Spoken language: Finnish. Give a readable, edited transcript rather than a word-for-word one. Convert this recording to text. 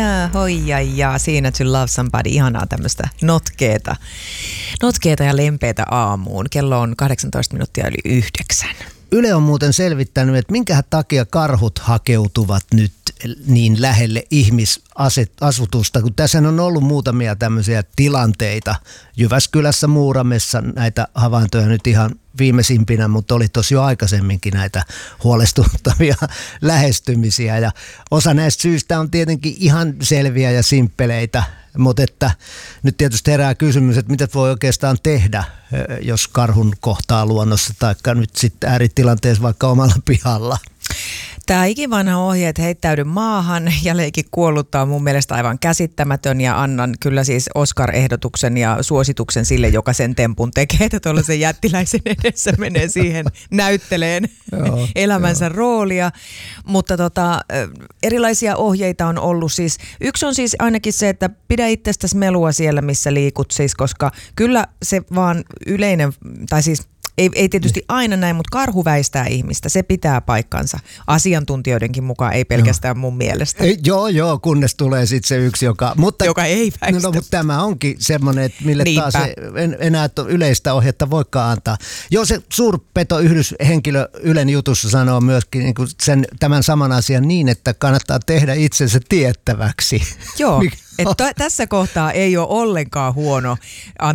Ja hoijajaa, siinä to love somebody, ihanaa tämmöistä notkeeta ja lempeätä aamuun. Kello on 18 minuuttia yli 9. Yle on muuten selvittänyt, että minkä takia karhut hakeutuvat nyt niin lähelle ihmisasutusta, kun tässä on ollut muutamia tämmöisiä tilanteita. Jyväskylässä, Muuramessa näitä havaintoja nyt ihan viimeisimpinä, mutta oli tosi jo aikaisemminkin näitä huolestuttavia lähestymisiä. Ja osa näistä syistä on tietenkin ihan selviä ja simppeleitä, mutta että nyt tietysti herää kysymys, että mitä voi oikeastaan tehdä, jos karhun kohtaa luonnossa tai nyt sitten ääritilanteessa vaikka omalla pihalla. Tämä ikivanha ohje, että heittäydy maahan ja leiki kuolluttaa on mun mielestä aivan käsittämätön ja annan kyllä siis Oscar-ehdotuksen ja suosituksen sille, joka sen tempun tekee, että tuollaisen jättiläisen edessä menee siihen näytteleen elämänsä roolia. Mutta erilaisia ohjeita on ollut siis. Yksi on siis ainakin se, että pidä itsestäsi melua siellä, missä liikut siis, koska kyllä se vaan yleinen, tai siis ei tietysti aina näin, mutta karhu väistää ihmistä. Se pitää paikkansa. Asiantuntijoidenkin mukaan, ei pelkästään mun mielestä. Joo, kunnes tulee sitten se yksi, joka ei väistä. No, mutta tämä onkin semmoinen, että mille taas enää yleistä ohjetta voikaan antaa. Joo, se suurpetoyhdyshenkilö Ylen jutussa sanoo myöskin niin kuin tämän saman asian niin, että kannattaa tehdä itsensä tiettäväksi. Joo, että tässä kohtaa ei ole ollenkaan huono